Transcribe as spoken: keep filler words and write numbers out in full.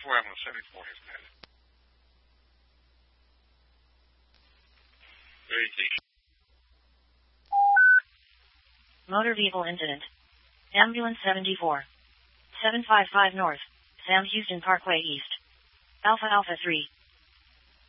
seventy-four, Ambulance seventy-four has been added. Very safe. Motor vehicle incident. Ambulance seventy-four. seven five five North, Sam Houston Parkway East. Alpha Alpha three.